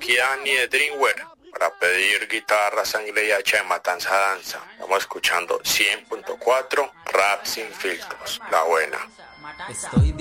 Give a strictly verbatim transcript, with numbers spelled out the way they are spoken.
aquí Dani de Dreamwear para pedir guitarra, sangre y hacha de Matanza Danza. Estamos escuchando cien punto cuatro Rap Sin Filtros, la buena. Estoy